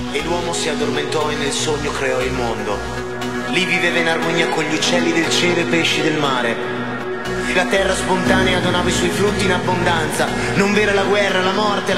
e l'uomo si addormentò e nel sogno creò il mondo. Lì viveva in armonia con gli uccelli del cielo e i pesci del mare. E la terra spontanea donava i suoi frutti in abbondanza. Non vera la guerra, la morte,